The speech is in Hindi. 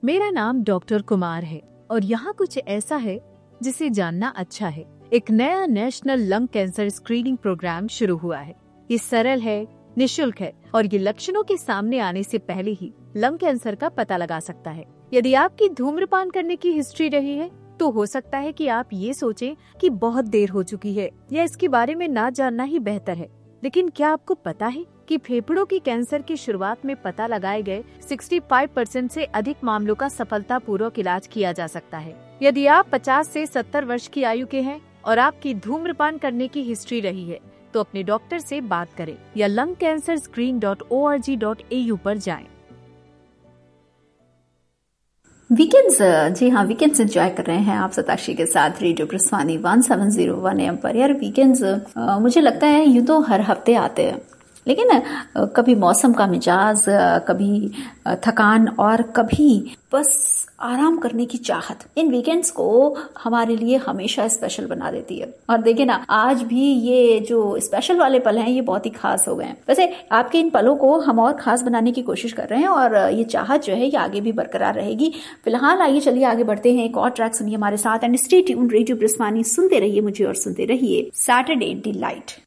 मेरा नाम डॉक्टर कुमार है और यहाँ कुछ ऐसा है जिसे जानना अच्छा है। एक नया national lung cancer screening programme शुरू हुआ है। ये सरल है, निशुल्क है और ये लक्षणों के सामने आने से पहले ही लंग कैंसर का पता लगा सकता है। यदि आपकी धूम्रपान करने की हिस्ट्री रही है तो हो सकता है कि आप ये सोचें कि बहुत देर हो चुकी है या इसके बारे में ना जानना ही बेहतर है। लेकिन क्या आपको पता है कि फेफड़ों की कैंसर की शुरुआत में पता लगाए गए 65% से अधिक मामलों का सफलतापूर्वक इलाज किया जा सकता है। यदि आप 50 से 70 वर्ष की आयु के हैं और आपकी धूम्रपान करने की हिस्ट्री रही है तो अपने डॉक्टर से बात करें या lungcancerscreen.org.au पर जाएं। वीकेंड्स, जी हाँ, वीकेंड्स एंजॉय कर रहे हैं आप सताक्षी के साथ रेडियो प्रस्थानी 1701 AM पर। यार वीकेंड्स मुझे लगता है यूं तो हर हफ्ते आते हैं, लेकिन कभी मौसम का मिजाज, कभी थकान और कभी बस आराम करने की चाहत इन वीकेंड्स को हमारे लिए हमेशा स्पेशल बना देती है। और देखिए ना, आज भी ये जो स्पेशल वाले पल हैं ये बहुत ही खास हो गए हैं। वैसे आपके इन पलों को हम और खास बनाने की कोशिश कर रहे हैं और ये चाहत जो है ये आगे भी बरकरार रहेगी। फिलहाल आइए चलिए आगे बढ़ते हैं, एक और ट्रैक सुनिए हमारे साथ एंड स्टे ट्यून्ड। रेडियो प्रस्थानी सुनते रहिए मुझे और सुनते रहिए सैटरडे डिलाइट।